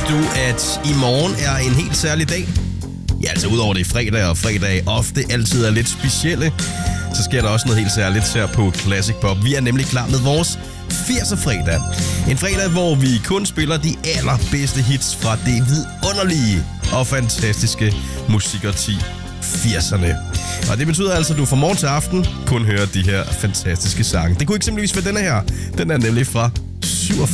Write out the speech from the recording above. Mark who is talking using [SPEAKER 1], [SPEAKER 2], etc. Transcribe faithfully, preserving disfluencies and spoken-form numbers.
[SPEAKER 1] du, at i morgen er en helt særlig dag? Ja, altså udover det er fredag, og fredag ofte altid er lidt specielle, så sker der også noget helt særligt her på Classic Pop. Vi er nemlig klar med vores firser fredag. En fredag, hvor vi kun spiller de allerbedste hits fra det vidunderlige og fantastiske musikårti firserne. Og det betyder altså, at du fra morgen til aften kun hører de her fantastiske sange. Det kunne eksempelvis være denne her. Den er nemlig fra syvogfirs.